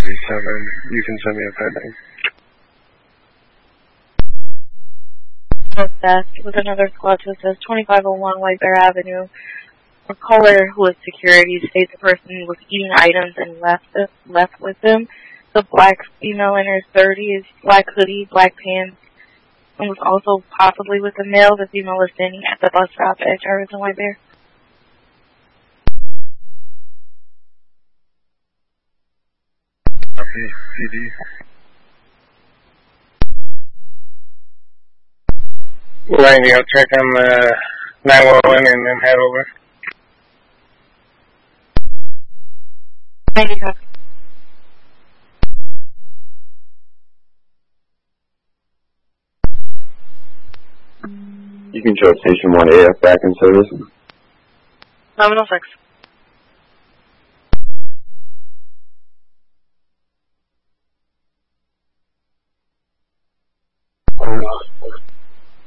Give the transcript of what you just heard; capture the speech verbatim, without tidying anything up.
seven. You can send me a pending. That with another squad that says twenty-five oh one White Bear Avenue. A caller who was security states the person was eating items and left it, left with them. The black female in her thirties, black hoodie, black pants, and was also possibly with a male. The female was standing at the bus stop at Jarvis and White Bear. Okay, P D. Randy, I'll check on the nine one one and then head over. ninety copy. You can show Station one A F back in service. eleven oh six. Uh,